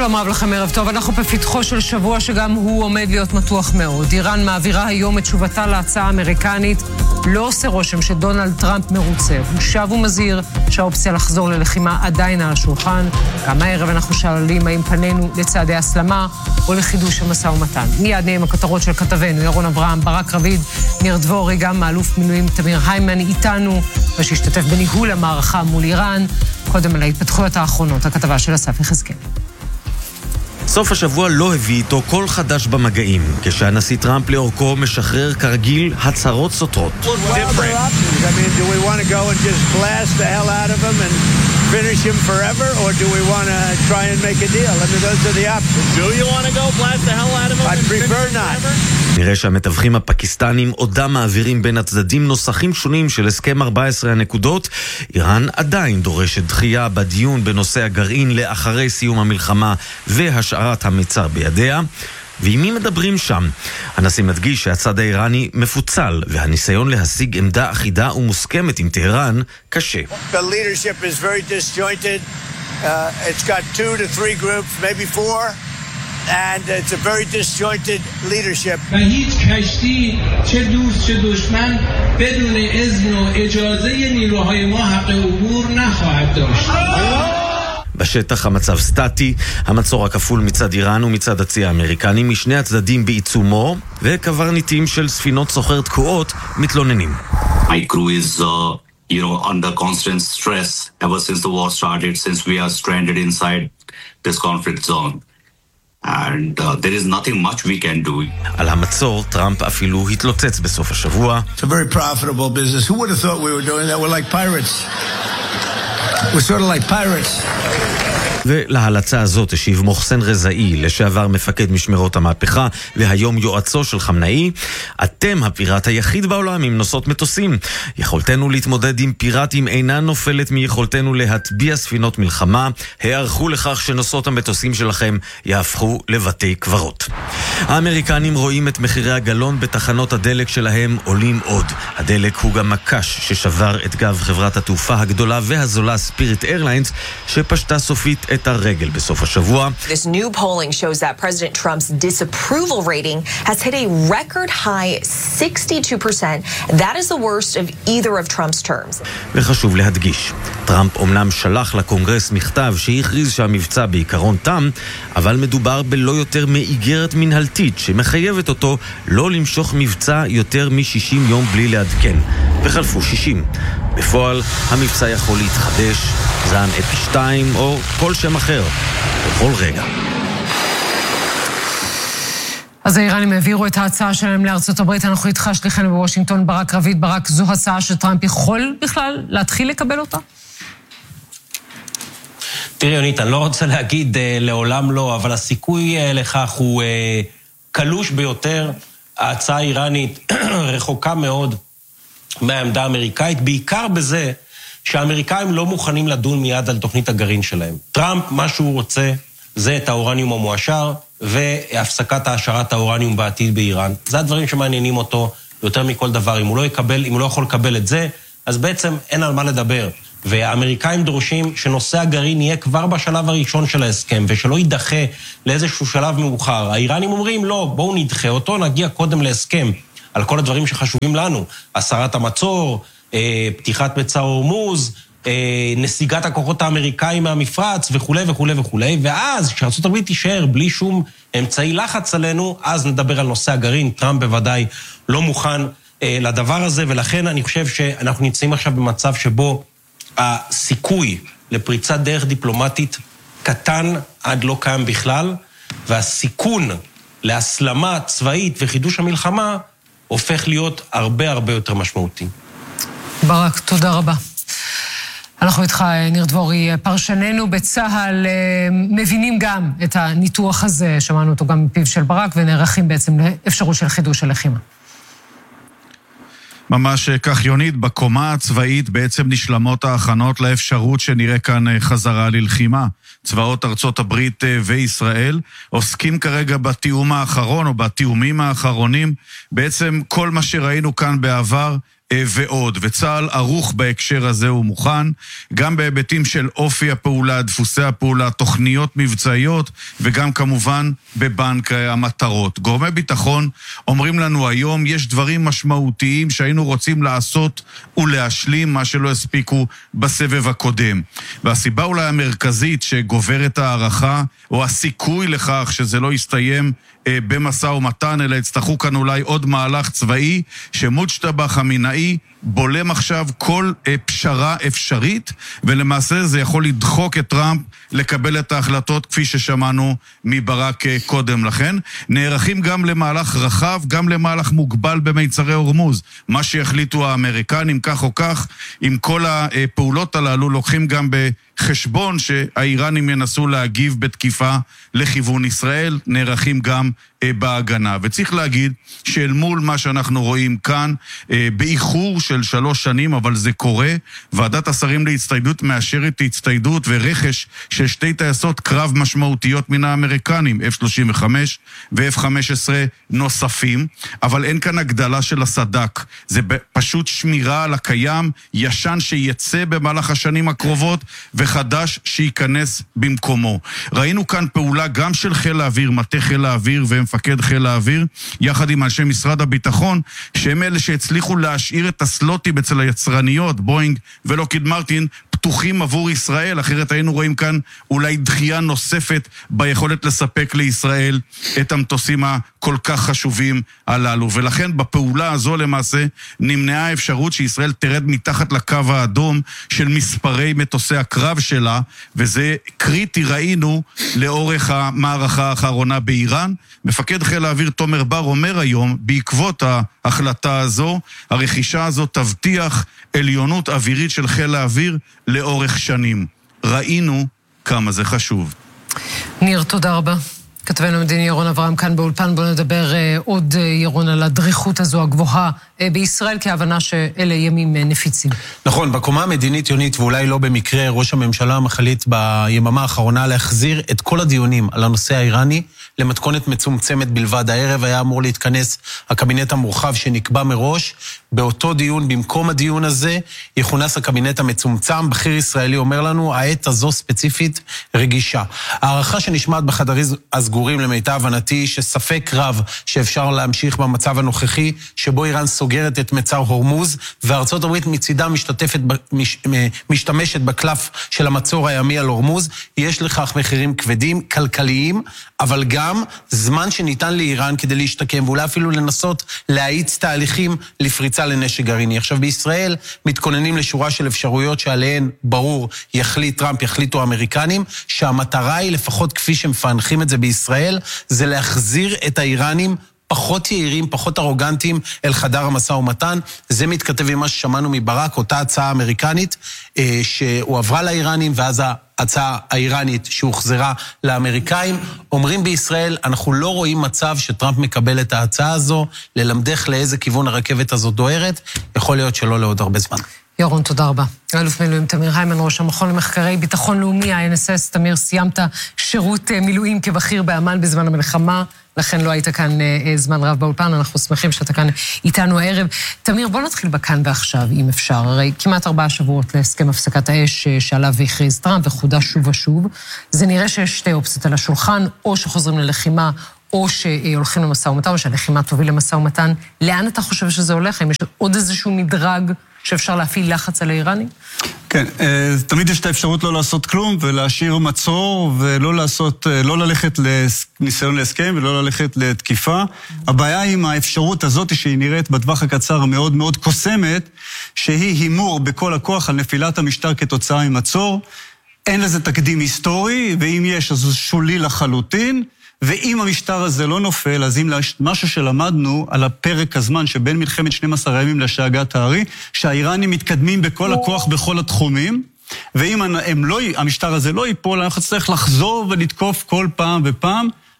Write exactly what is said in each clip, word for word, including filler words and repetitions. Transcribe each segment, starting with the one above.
שלום רב לכם, ערב טוב. אנחנו בפתחו של שבוע שגם הוא עומד להיות מתוח מאוד. איראן מעבירה היום את תשובתה להצעה האמריקנית. לא עושה רושם שדונלד טראמפ מרוצה. הוא שב ומזהיר שהאופציה לחזור ללחימה עדיין על השולחן. גם הערב אנחנו שואלים האם פנינו לצעדי הסלמה או לחידוש המשא ומתן. מיד נהיה עם הכותרות של כתבנו ירון אברהם, ברק רביד, ניר דבורי, גם מאלוף מילואים תמיר היימן איתנו, ושהשתתף בניהול המערכה מול איראן. קודם על ההתפתחויות האחרונות, הכתבה של אסף יחזקאל. סוף השבוע לא הביא איתו כל חדש במגעים, כשהנשיא טראמפ לאורכו משחרר כרגיל הצהרות סותרות. finish him forever, or do we want to try and make a deal? I mean, those are the options. Do you want to go blast the hell out of him? I'd prefer not. נראה שהמתווכים הפקיסטנים עודם מעבירים בין הצדדים נוסחים שונים של הסכם ארבע עשרה הנקודות. איראן עדיין דורשת דחייה בדיון בנושא הגרעין לאחרי סיום המלחמה והשארת המצר בידיה. ועם מי מדברים שם? הנשיא מדגיש שהצד האיראני מפוצל, והניסיון להשיג עמדה אחידה ומוסכמת עם טהרן קשה. The leadership is very disjointed. Uh, it's got two to three groups, maybe four, and it's a very disjointed leadership. و هیچ کشتی چه دوست چه دشمن بدون اذن و اجازه نیروهای ما حق عبور نخواهد داشت. בשטח המצב סטטי, המצור הכפול מצד איראן ומצד הצי האמריקני משני הצדדים בעיצומו, וקברניטים של ספינות סוחר תקועות מתלוננים. My crew is, uh, you know, under constant stress ever since the war started, since we are stranded inside this conflict zone. And uh, there is nothing much we can do. על המצור, טראמפ אפילו התלוצץ בסוף השבוע. It's a very profitable business. Who would have thought we were doing that? We're like pirates. We're sort of like pirates. ולהלצה הזאת השיב מוחסן רזאי, לשעבר מפקד משמרות המהפכה והיום יועצו של חמנאי. אתם הפיראט היחיד בעולם עם נוסעות מטוסים. יכולתנו להתמודד עם פיראטים אינה נופלת מיכולתנו להטביע ספינות מלחמה. הערכו לכך שנוסעות המטוסים שלכם יהפכו לבתי קברות. האמריקנים רואים את מחירי הגלון בתחנות הדלק שלהם עולים עוד. הדלק הוא גם מקש ששבר את גב חברת התעופה הגדולה והזולה ספיריט איירליינס, שפשטה סופית את הרגל בסוף השבוע. This new polling shows that President Trump's disapproval rating has hit a record high sixty-two percent. That is the worst of either of Trump's terms. וחשוב להדגיש, טראמפ אומנם שלח לקונגרס מכתב שהכריז שהמבצע בעיקרון תם, אבל מדובר בלא יותר מאיגרת מנהלתית שמחייבת אותו לא למשוך מבצע יותר מ-שישים יום בלי לעדכן. וחלפו שישים. בפועל, המבצע יכול להתחדש, זן אפי שתיים או כל שם אחר, בכל רגע. אז האיראנים העבירו את ההצעה שלהם לארצות הברית. אנחנו איתך שליחנו בוושינגטון, ברק רביד. ברק, זו הצעה שטראמפ יכול בכלל להתחיל לקבל אותה? תראי יונית, אני לא רוצה להגיד אה, לעולם לא, אבל הסיכוי אה, לכך הוא אה, קלוש ביותר. ההצעה האיראנית רחוקה מאוד מהעמדה האמריקאית, בעיקר בזה שהאמריקאים לא מוכנים לדון מיד על תוכנית הגרעין שלהם. טראמפ, מה שהוא רוצה, זה את האורניום המואשר, והפסקת העשרת האורניום בעתיד באיראן. זה הדברים שמעניינים אותו יותר מכל דבר. אם הוא לא יקבל, אם הוא לא יכול לקבל את זה, אז בעצם אין על מה לדבר. והאמריקאים דורשים שנושא הגרעין יהיה כבר בשלב הראשון של ההסכם, ושלא יידחה לאיזשהו שלב מאוחר. האיראנים אומרים, לא, בואו נדחה אותו, נגיע קודם להסכם. על כל הדברים שחשובים לנו, הסרת המצור, פתיחת מצר הורמוז, נסיגת הכוחות האמריקאים מהמפרץ וכו' וכו' וכו'. ואז, כשארצות הברית תישאר בלי שום אמצעי לחץ עלינו, אז נדבר על נושא הגרעין. טראמפ בוודאי לא מוכן לדבר הזה, ולכן אני חושב שאנחנו נמצאים עכשיו במצב שבו הסיכוי לפריצת דרך דיפלומטית קטן עד לא קיים בכלל, והסיכון להסלמה צבאית וחידוש המלחמה הופך להיות הרבה הרבה יותר משמעותי. ברק, תודה רבה. אנחנו איתך, ניר דבורי, פרשננו בצהל, מבינים גם את הניתוח הזה, שמענו אותו גם מפיו של ברק, ונערכים בעצם לאפשרות של חידוש הלחימה. ממש כך יונית, בקומה הצבאית בעצם נשלמות ההכנות לאפשרות שנראה כאן חזרה ללחימה. צבאות ארצות הברית וישראל עוסקים כרגע בתיאום האחרון או בתיאומים האחרונים. בעצם כל מה שראינו כאן בעבר ועוד. וצה"ל ערוך בהקשר הזה הוא מוכן, גם בהיבטים של אופי הפעולה, דפוסי הפעולה, תוכניות מבצעיות, וגם כמובן בבנק המטרות. גורמי ביטחון אומרים לנו היום, יש דברים משמעותיים שהיינו רוצים לעשות ולהשלים מה שלא הספיקו בסבב הקודם. והסיבה אולי המרכזית שגוברת הערכה, או הסיכוי לכך שזה לא יסתיים במשא ומתן, אלא יצטרכו כאן אולי עוד מהלך צבאי, שמוג'תבא חמינאי בולם עכשיו כל פשרה אפשרית, ולמעשה זה יכול לדחוק את טראמפ לקבל את ההחלטות כפי ששמענו מברק קודם לכן. נערכים גם למהלך רחב, גם למהלך מוגבל במיצרי הורמוז. מה שיחליטו האמריקנים כך או כך, עם כל הפעולות הללו לוקחים גם בחשבון שהאיראנים ינסו להגיב בתקיפה לכיוון ישראל, נערכים גם בהגנה. וצריך להגיד שאל מול מה שאנחנו רואים כאן, באיחור של שלוש שנים, אבל זה קורה, ועדת השרים להצטיידות מאשרת הצטיידות ורכש של שתי טייסות קרב משמעותיות מן האמריקנים, אף שלושים וחמש ו-אף חמש עשרה נוספים, אבל אין כאן הגדלה של הסדק. זה פשוט שמירה על הקיים, ישן שיצא במהלך השנים הקרובות, וחדש שייכנס במקומו. ראינו כאן פעולה גם של חיל האוויר, מטה חיל האוויר ומפקד חיל האוויר, יחד עם אנשי משרד הביטחון, שהם אלה שהצליחו להשאיר את הסלוטים אצל היצרניות, בוינג ולוקיד מרטין, פתוחים עבור ישראל, אחרת היינו רואים כאן אולי דחייה נוספת ביכולת לספק לישראל את המטוסים הכל כך חשובים הללו. ולכן בפעולה הזו למעשה נמנעה האפשרות שישראל תרד מתחת לקו האדום של מספרי מטוסי הקרב שלה, וזה קריטי ראינו לאורך המערכה האחרונה באיראן. מפקד חיל האוויר תומר בר אומר היום, בעקבות ההחלטה הזו, הרכישה הזו תבטיח עליונות אווירית של חיל האוויר לאורך שנים. ראינו כמה זה חשוב. ניר, תודה רבה. כתבנו מדיני ירון אברהם כאן באולפן. בואו נדבר אה, עוד אה, ירון על הדריכות הזו הגבוהה אה, בישראל, כהבנה שאלה ימים אה, נפיצים. נכון, בקומה המדינית יונית, ואולי לא במקרה, ראש הממשלה מחליט ביממה האחרונה להחזיר את כל הדיונים על הנושא האיראני למתכונת מצומצמת בלבד. הערב היה אמור להתכנס הקבינט המורחב שנקבע מראש. באותו דיון, במקום הדיון הזה, יכונס הקבינט המצומצם. בכיר ישראלי אומר לנו, העת הזו ספציפית רגישה. הערכה שנשמעת בחדרים הסגורים למיטב הבנתי, שספק רב שאפשר להמשיך במצב הנוכחי, שבו איראן סוגרת את מצר הורמוז, וארצות הברית מצידה משתתפת, מש, משתמשת בקלף של המצור הימי על הורמוז. יש לכך מחירים כבדים, כלכליים, אבל גם זמן שניתן לאיראן כדי להשתקם, ואולי אפילו לנסות להאיץ תהליכים לפריצה לנשק גרעיני. עכשיו בישראל מתכוננים לשורה של אפשרויות שעליהן ברור יחליט טראמפ, יחליטו האמריקנים, שהמטרה היא לפחות כפי שמפענחים את זה בישראל, זה להחזיר את האיראנים פחות יעירים, פחות ארוגנטיים אל חדר המשא ומתן. זה מתכתב עם מה ששמענו מברק, אותה הצעה אמריקנית אה, שהועברה לאיראנים, ואז ההצעה האיראנית שהוחזרה לאמריקאים. אומרים בישראל, אנחנו לא רואים מצב שטראמפ מקבל את ההצעה הזו, ללמדך לאיזה כיוון הרכבת הזו דוהרת, יכול להיות שלא לעוד הרבה זמן. ירון, תודה רבה. אלוף מילואים תמיר היימן, ראש המכון למחקרי ביטחון לאומי, ה-אן אס אס. תמיר, סיימת שירות מילואים כבכיר באמן בזמן המלחמה, לכן לא היית כאן זמן רב באולפן, אנחנו שמחים שאתה כאן איתנו הערב. תמיר, בוא נתחיל בכאן ועכשיו, אם אפשר. הרי כמעט ארבעה שבועות להסכם הפסקת האש שעליו והכריז טראמפ וחודש שוב ושוב. זה נראה שיש שתי אופציות על השולחן, או שחוזרים ללחימה, או שהולכים למשא ומתן, או שהלחימה תוביל למשא ומתן. לאן אתה חושב שזה הולך? האם יש עוד איזשהו מדרג שאפשר להפעיל לחץ על האיראנים? כן, תמיד יש את האפשרות לא לעשות כלום ולהשאיר מצור ולא לעשות, לא ללכת לניסיון להסכם ולא ללכת לתקיפה. הבעיה עם האפשרות הזאת שהיא נראית בטווח הקצר מאוד מאוד קוסמת, שהיא הימור בכל הכוח על נפילת המשטר כתוצאה ממצור. אין לזה תקדים היסטורי, ואם יש אז הוא שולי לחלוטין. ואם המשטר הזה לא נופל, אז אם משהו שלמדנו על הפרק הזמן שבין מלחמת שנים עשר הימים לשאגת הארי, שהאיראנים מתקדמים בכל הכוח בכל התחומים, ואם הם לא, המשטר הזה לא ייפול, אנחנו צריך לחזור ולתקוף כל פעם ופעם,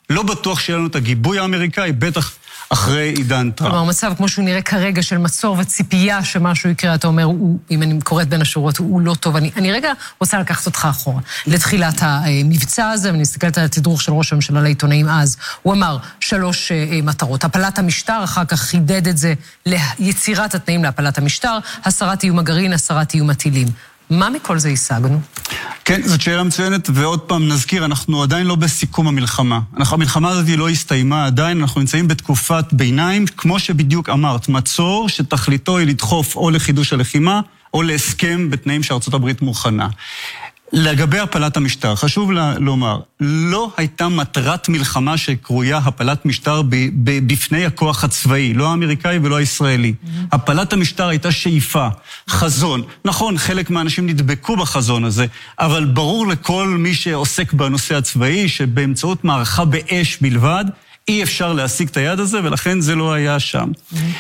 לא בטוח שיהיה לנו את הגיבוי האמריקאי, בטח אחרי עידן טראמפ. כלומר, מצב כמו שהוא נראה כרגע של מצור וציפייה שמשהו יקרה, אתה אומר, הוא, אם אני קוראת בין השורות, הוא לא טוב. אני, אני רגע רוצה לקחת אותך אחורה, לתחילת המבצע הזה, ואני מסתכלת על התדרוך של ראש הממשלה לעיתונאים אז, הוא אמר שלוש מטרות, הפלת המשטר, אחר כך חידד את זה ליצירת התנאים להפלת המשטר, הסרת איום הגרעין, הסרת איום הטילים. מה מכל זה השגנו? כן, זאת שאלה מצוינת, ועוד פעם נזכיר, אנחנו עדיין לא בסיכום המלחמה. המלחמה הזאת לא הסתיימה עדיין, אנחנו נמצאים בתקופת ביניים, כמו שבדיוק אמרת, מצור שתכליתו היא לדחוף או לחידוש הלחימה, או להסכם בתנאים שארצות הברית מוכנה. לגבי הפלת המשטר, חשוב לומר, לא הייתה מטרת מלחמה שקרויה הפלת משטר בפני הכוח הצבאי, לא האמריקאי ולא הישראלי. הפלת המשטר הייתה שאיפה, חזון. נכון, חלק מהאנשים נדבקו בחזון הזה, אבל ברור לכל מי שעוסק בנושא הצבאי, שבאמצעות מערכה באש בלבד, אי אפשר להשיג את היד הזה, ולכן זה לא היה שם.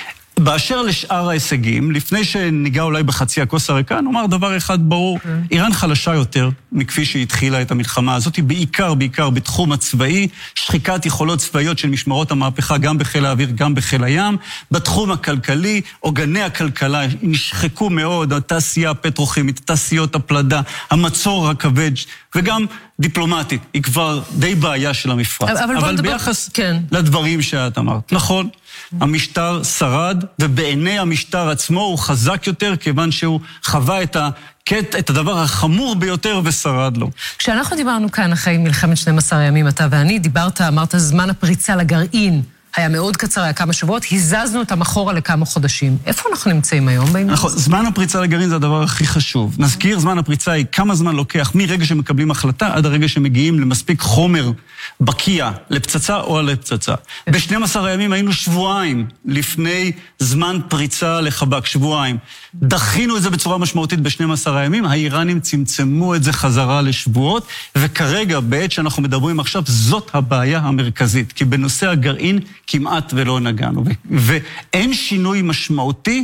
באשר לשאר ההישגים, לפני שניגע אולי בחצי הכוס הריקה, נאמר דבר אחד ברור, איראן חלשה יותר מכפי שהתחילה את המלחמה הזאת, בעיקר, בעיקר בתחום הצבאי, שחיקת יכולות צבאיות של משמרות המהפכה, גם בחיל האוויר, גם בחיל הים, בתחום הכלכלי, עוגני הכלכלה נשחקו מאוד, התעשייה הפטרוכימית, תעשיות הפלדה, המצור הכבד, וגם דיפלומטית, היא כבר די בעיה של המפרץ. אבל, אבל ביחס כן. לדברים שאת אמרת, נכון, המשטר שרד, ובעיני המשטר עצמו הוא חזק יותר, כיוון שהוא חווה את, ה, את הדבר החמור ביותר ושרד לו. כשאנחנו דיברנו כאן אחרי מלחמת שנים עשר ימים, אתה ואני, דיברת, אמרת, זמן הפריצה לגרעין היה מאוד קצר, היה כמה שבועות, הזזנו את המחורה לכמה חודשים. איפה אנחנו נמצאים היום בעניין? נכון, זמן הפריצה לגרעין זה הדבר הכי חשוב. נזכיר, זמן הפריצה היא כמה זמן לוקח מרגע שמקבלים החלטה עד הרגע שמגיעים למספיק חומר בקיע, לפצצה או לפצצה. ב-שנים עשר הימים היינו שבועיים לפני זמן פריצה לחבק, שבועיים. דחינו את זה בצורה משמעותית ב-שנים עשר הימים, האיראנים צמצמו את זה חזרה לשבועות, וכרגע, בעת שאנחנו מדברים עכשיו, זאת הבעיה המרכזית, כי בנושא הגרעין כמעט ולא נגענו, ואין שינוי משמעותי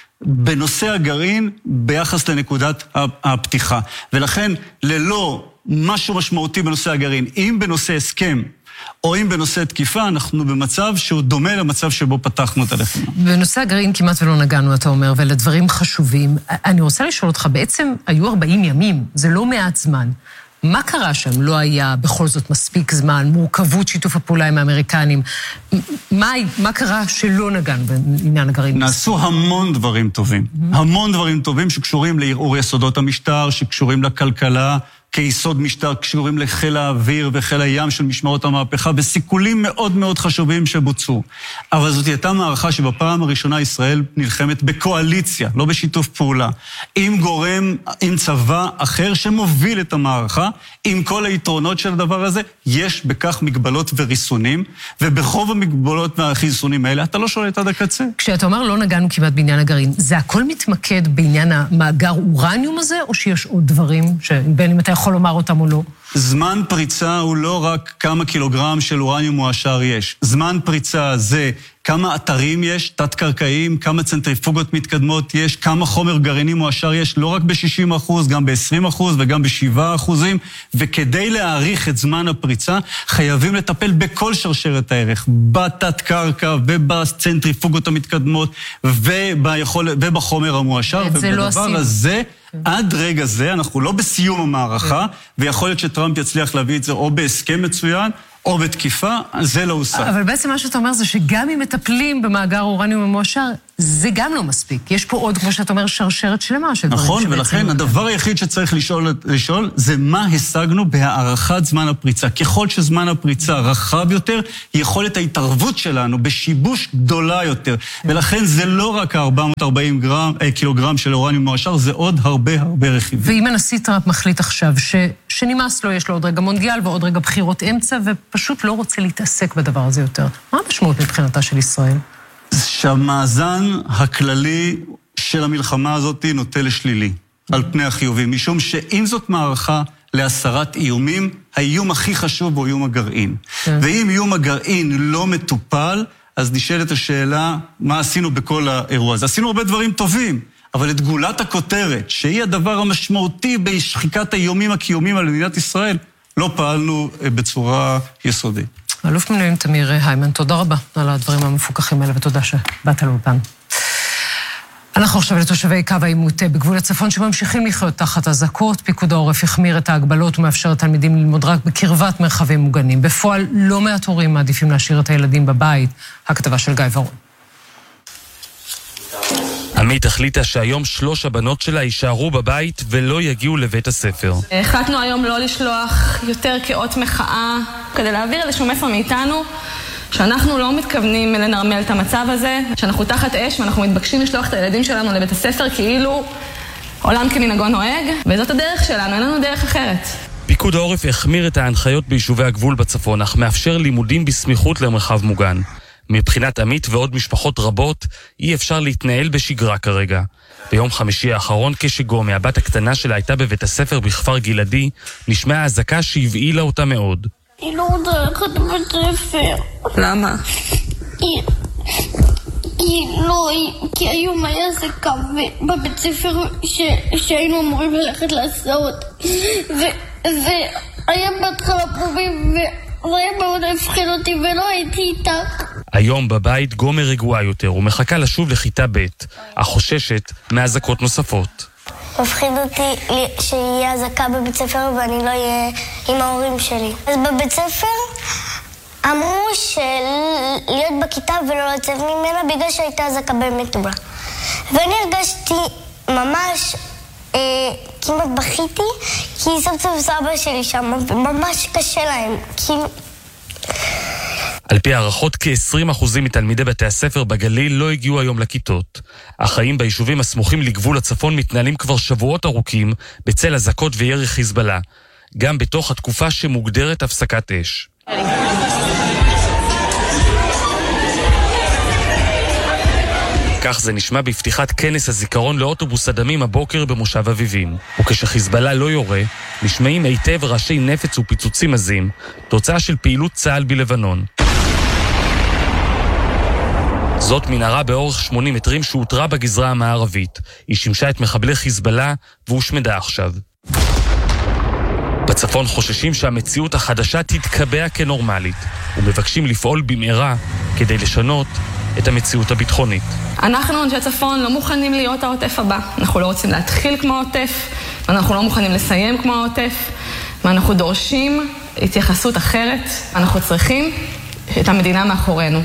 בנושא הגרעין ביחס לנקודת הפתיחה. ולכן, ללא משהו משמעותי בנושא הגרעין, אם בנושא הסכם, או אם בנושא תקיפה, אנחנו במצב שהוא דומה למצב שבו פתחנו את הלחימה. בנושא הגרעין כמעט ולא נגענו, אתה אומר, ואלה דברים חשובים. אני רוצה לשאול אותך, בעצם היו ארבעים ימים, זה לא מעט זמן. מה קרה שם? לא היה בכל זאת מספיק זמן, מורכבות שיתוף הפעולה עם האמריקנים. מה, מה קרה שלא נגענו בעניין הגרעין? נעשו המון דברים טובים. Mm-hmm. המון דברים טובים שקשורים לערעור יסודות המשטר, שקשורים לכלכלה, כיסוד משטר, קשורים לחיל האוויר וחיל הים של משמרות המהפכה, וסיכולים מאוד מאוד חשובים שבוצעו. אבל זאת הייתה מערכה שבפעם הראשונה ישראל נלחמת בקואליציה, לא בשיתוף פעולה, עם גורם, עם צבא אחר שמוביל את המערכה, עם כל היתרונות של הדבר הזה, יש בכך מגבלות וריסונים, ובחוב המגבלות והחיסונים האלה, אתה לא שולט עד הקצה. כשאתה אומר לא נגענו כמעט בעניין הגרעין, זה הכל מתמקד בעניין המאגר אורניום הזה, או שיש עוד דברים שבין אם אתה יכול לומר אותם או לא? זמן פריצה הוא לא רק כמה קילוגרם של אורניום מועשר יש. זמן פריצה זה כמה אתרים יש, תת-קרקעיים, כמה צנטריפוגות מתקדמות יש, כמה חומר גרעיני מועשר יש, לא רק ב-שישים אחוז, גם ב-עשרים אחוז וגם ב-שבעה אחוזים, וכדי להאריך את זמן הפריצה, חייבים לטפל בכל שרשרת הערך, בתת-קרקע ובצנטריפוגות המתקדמות, וביכול... ובחומר המועשר, ובדבר לא הזה, עד רגע זה, אנחנו לא בסיום המערכה, ויכול להיות שטראמפ יצליח להביא את זה או בהסכם מצוין, או בתקיפה, זה לא עושה. אבל בעצם מה שאתה אומר זה שגם אם מטפלים במאגר אורניום המועשר, זה גם לא מספיק. יש פה עוד, כמו שאתה אומר, שרשרת שלמה של דברים. נכון, ולכן הדבר היחיד שצריך לשאול, לשאול זה מה השגנו בהערכת זמן הפריצה. ככל שזמן הפריצה רחב יותר, יכולת ההתערבות שלנו בשיבוש גדולה יותר. ולכן זה לא רק ארבע מאות וארבעים גרם, קילוגרם של אורניום מועשר, זה עוד הרבה הרבה רכיבים. ואם הנשיא טראמפ מחליט עכשיו ש... שנמאס לו, יש לו עוד רגע מונדיאל ועוד רגע בחירות אמצע, ופשוט לא רוצה להתעסק בדבר הזה יותר. מה המשמעות מבחינתה של ישראל? שהמאזן הכללי של המלחמה הזאת נוטה לשלילי, על פני החיובים, משום שאם זאת מערכה להסרת איומים, האיום הכי חשוב הוא איום הגרעין. כן. ואם איום הגרעין לא מטופל, אז נשאלת השאלה, מה עשינו בכל האירוע הזה? עשינו הרבה דברים טובים, אבל את גולת הכותרת, שהיא הדבר המשמעותי בשחיקת האיומים הקיומיים על מדינת ישראל, לא פעלנו בצורה יסודית. אלוף במילואים תמיר היימן, תודה רבה על הדברים המפוקחים האלה, ותודה שבאת לאולפן. אנחנו עכשיו לתושבי קו העימות בגבול הצפון שממשיכים לחיות תחת אזעקות. פיקוד העורף החמיר את ההגבלות ומאפשר לתלמידים ללמוד רק בקרבת מרחבים מוגנים. בפועל לא מעט הורים מעדיפים להשאיר את הילדים בבית. הכתבה של גיא ורון. עמית החליטה שהיום שלוש הבנות שלה יישארו בבית ולא יגיעו לבית הספר. החלטנו היום לא לשלוח יותר כאות מחאה כדי להעביר איזשהו מסר מאיתנו שאנחנו לא מתכוונים לנרמל את המצב הזה, שאנחנו תחת אש ואנחנו מתבקשים לשלוח את הילדים שלנו לבית הספר כאילו עולם כמנהגו נוהג, וזאת הדרך שלנו, אין לנו דרך אחרת. פיקוד העורף החמיר את ההנחיות ביישובי הגבול בצפון, אך מאפשר לימודים בסמיכות למרחב מוגן. מבחינת עמית ועוד משפחות רבות, אי אפשר להתנהל בשגרה כרגע. ביום חמישי האחרון, כשגומי, הבת הקטנה שלה הייתה בבית הספר בכפר גלעדי, נשמעה אזעקה שהבהילה אותה מאוד. היא לא רוצה ללכת לבית ספר. למה? היא... היא לא... כי היום היה אזעקה בבית ספר שהיינו אמורים ללכת להסעות. והיה בהתחלה פרומים וזה היה מאוד הפחיד אותי ולא הייתי איתך. היום בבית גומר רגועה יותר ומחכה לשוב לכיתה ב', אך חוששת מאזעקות נוספות. מפחיד אותי שיהיה אזעקה בבית ספר ואני לא אהיה עם ההורים שלי. אז בבית ספר אמרו שלהיות בכיתה ולא לצאת ממנה בגלל שהייתה אזעקה במטולה. ואני הרגשתי ממש, אה, כמעט בכיתי, כי סבתא וסבא שלי שם וממש קשה להם. כי... על פי הערכות, כ-עשרים אחוז מתלמידי בתי הספר בגליל לא הגיעו היום לכיתות. החיים ביישובים הסמוכים לגבול הצפון מתנהלים כבר שבועות ארוכים בצל אזעקות וירי חיזבאללה, גם בתוך התקופה שמוגדרת הפסקת אש. כך זה נשמע בפתיחת כנס הזיכרון לאוטובוס הדמים הבוקר במושב אביבים. וכשחיזבאללה לא יורה, נשמעים היטב ראשי נפץ ופיצוצים עזים, תוצאה של פעילות צה"ל בלבנון. זאת מנהרה באורך שמונים מטרים שהותרה בגזרה המערבית. היא שימשה את מחבלי חיזבאללה והושמדה עכשיו. בצפון חוששים שהמציאות החדשה תתקבע כנורמלית, ומבקשים לפעול במהרה כדי לשנות את המציאות הביטחונית. אנחנו, אנשי הצפון, לא מוכנים להיות העוטף הבא. אנחנו לא רוצים להתחיל כמו העוטף, ואנחנו לא מוכנים לסיים כמו העוטף, ואנחנו דורשים התייחסות אחרת. אנחנו צריכים את המדינה מאחורינו.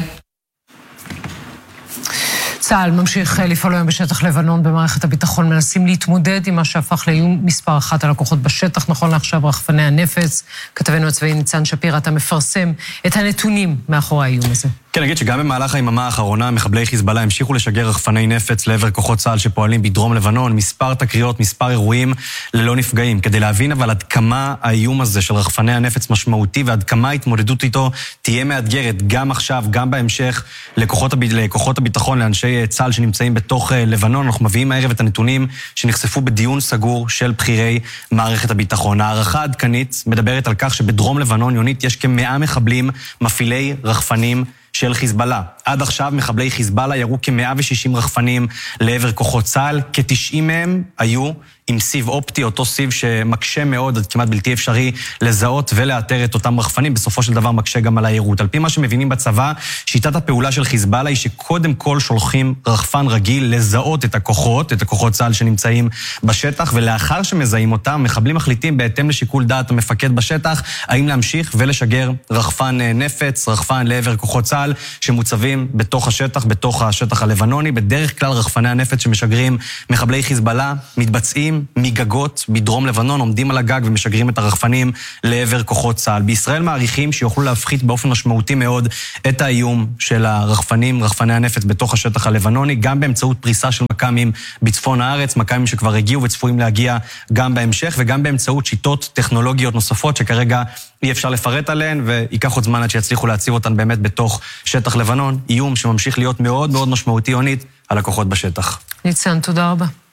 צה"ל ממשיך לפעול היום בשטח לבנון במערכת הביטחון, מנסים להתמודד עם מה שהפך לאיום מספר אחת על הכוחות בשטח, נכון לעכשיו רחפני הנפץ. כתבנו הצבאי ניצן שפיר, אתה מפרסם את הנתונים מאחורי האיום הזה. כן, נגיד שגם במהלך היממה האחרונה, מחבלי חיזבאללה המשיכו לשגר רחפני נפץ לעבר כוחות צה"ל שפועלים בדרום לבנון, מספר תקריות, מספר אירועים ללא נפגעים. כדי להבין אבל עד כמה האיום הזה של רחפני הנפץ משמעותי, ועד כמה ההתמודדות איתו תהיה מאתגרת, גם עכשיו, גם בהמשך, לכוחות, הב... לכוחות הביטחון, לאנשי צה"ל שנמצאים בתוך לבנון. אנחנו מביאים הערב את הנתונים שנחשפו בדיון סגור של בחירי מערכת הביטחון. הערכה עדכנית מדברת על כך שבדרום לבנון, יונית, יש כמאה מחבלים מפעילי רחפנים של חיזבאללה. עד עכשיו מחבלי חיזבאללה ירו כ-מאה ושישים רחפנים לעבר כוחות צה"ל, כ-תשעים מהם היו עם סיב אופטי, אותו סיב שמקשה מאוד, עד כמעט בלתי אפשרי לזהות ולאתר את אותם רחפנים, בסופו של דבר מקשה גם על העירות. על פי מה שמבינים בצבא, שיטת הפעולה של חיזבאללה היא שקודם כל שולחים רחפן רגיל לזהות את הכוחות, את הכוחות צה"ל שנמצאים בשטח, ולאחר שמזהים אותם, מחבלים מחליטים בהתאם לשיקול דעת המפקד בשטח, האם להמשיך ולשגר רחפן נפץ, רחפן לעבר כוחות צה"ל שמוצבים בתוך השטח, בתוך השטח הלבנוני. בדרך כלל רחפני הנפץ שמשגרים מחבלי חיזבאללה מתבצעים מגגות בדרום לבנון, עומדים על הגג ומשגרים את הרחפנים לעבר כוחות צה"ל. בישראל מעריכים שיוכלו להפחית באופן משמעותי מאוד את האיום של הרחפנים, רחפני הנפץ בתוך השטח הלבנוני, גם באמצעות פריסה של מקמים בצפון הארץ, מקמים שכבר הגיעו וצפויים להגיע גם בהמשך, וגם באמצעות שיטות טכנולוגיות נוספות שכרגע אי אפשר לפרט עליהן, ויקח עוד זמן עד שיצליחו להציב אותן באמת בתוך שטח לבנון. איום שממשיך להיות מאוד מאוד משמעותי, יונית, על הכוחות בשטח. ניצן, תודה רבה.